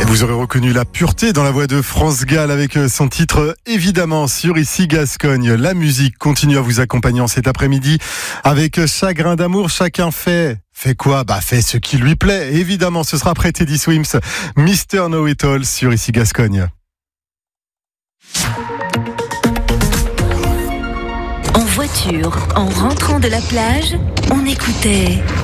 Vous aurez reconnu la pureté dans la voix de France Gall avec son titre évidemment sur Ici Gascogne. La musique continue à vous accompagner en cet après-midi avec Chagrin d'amour. Chacun fait quoi? Fait ce qui lui plaît. Évidemment, ce sera après Teddy Swims, Mr. Know It All sur Ici Gascogne. En voiture, en rentrant de la plage, on écoutait